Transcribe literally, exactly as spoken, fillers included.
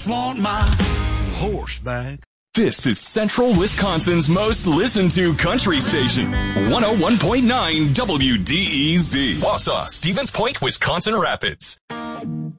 just want my horse back. This is Central Wisconsin's most listened to country station, one oh one point nine W D E Z. Wausau, Stevens Point, Wisconsin Rapids.